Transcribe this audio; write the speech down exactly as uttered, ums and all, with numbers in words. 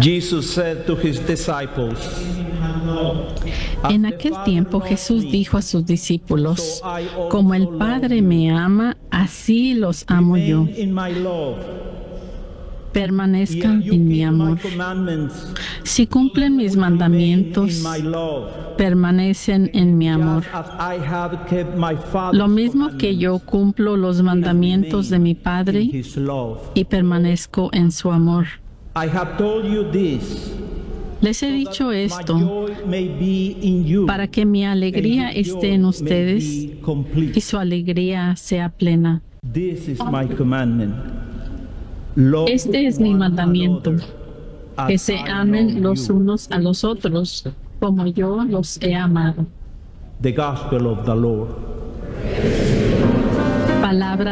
Jesus said to his disciples, En aquel tiempo Jesús dijo a sus discípulos, como el Padre me ama, así los amo yo. "Remain in my love. Permanezcan If you en mi keep my amor. commandments, Si cumplen mis remain mandamientos, in my love, permanecen en mi amor. just as I have kept my Father's Lo mismo que yo commandments, cumplo los mandamientos de mi in Padre his love. y permanezco en su amor. I have told you this, Les he that dicho my esto joy may be in you, para que mi alegría and your esté en joy ustedes may be complete. y su alegría sea plena. This is my commandment. Love Este es mi one mandamiento, another que as se I amen love los you. unos a los otros, como yo los he amado. The gospel of the Lord. Palabra